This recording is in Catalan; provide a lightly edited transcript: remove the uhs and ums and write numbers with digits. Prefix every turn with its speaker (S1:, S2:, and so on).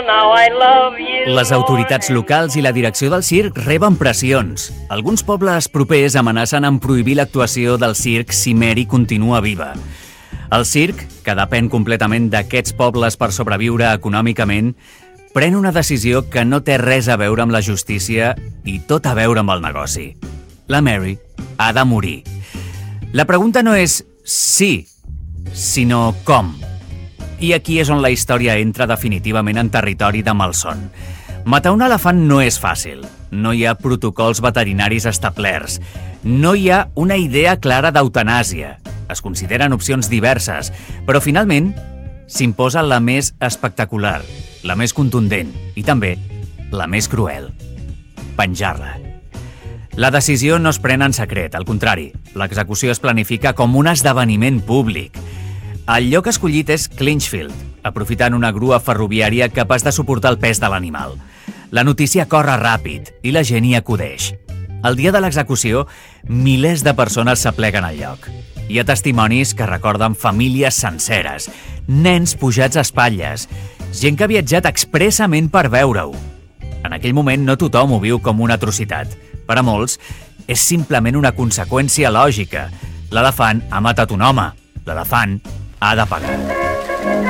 S1: now I love you.
S2: Les autoritats locals i la direcció del circ reben pressions. Alguns pobles propers amenacen amb prohibir l'actuació del circ si Mary continua viva. El circ, que depèn completament d'aquests pobles per sobreviure econòmicament, pren una decisió que no té res a veure amb la justícia i tot a veure amb el negoci. La Mary ha de morir. La pregunta no és si, sinó com. I aquí és on la història entra definitivament en territori de malson. Matar un elefant no és fàcil. No hi ha protocols veterinaris establerts. No hi ha una idea clara d'eutanàsia. Es consideren opcions diverses, però finalment s'imposa la més espectacular, la més contundent i també la més cruel. Penjar-la. La decisió no es pren en secret, al contrari, l'execució es planifica com un esdeveniment públic. El lloc escollit és Clinchfield, aprofitant una grua ferroviària capaç de suportar el pes de l'animal. La notícia corre ràpid i la gent hi acudeix. El dia de l'execució, milers de persones s'apleguen al lloc. Hi ha testimonis que recorden famílies senceres, nens pujats a espatlles, gent que ha viatjat expressament per veure-ho. En aquell moment no tothom ho viu com una atrocitat. Per a molts, és simplement una conseqüència lògica. L'elefant ha matat un home. L'elefant ha de pagar.